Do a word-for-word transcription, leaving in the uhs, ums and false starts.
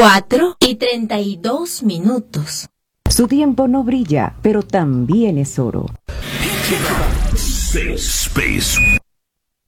cuatro y treinta y dos minutos. Su tiempo no brilla, pero también es oro. Safe Space